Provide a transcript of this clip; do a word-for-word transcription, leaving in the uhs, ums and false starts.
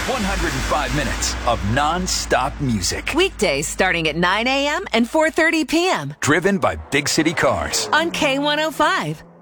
one hundred five minutes of non-stop music. Weekdays starting at nine a.m. and four thirty p.m. Driven by Big City Cars. on K one oh five.